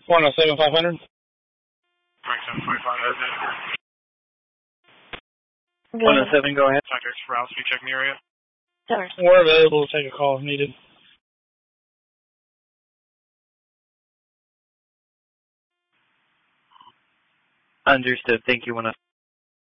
107 500. Frank 745, that's it. 107, go ahead. Contact for Rouse, you checking the area? We're available to take a call if needed. Understood. Thank you, 107.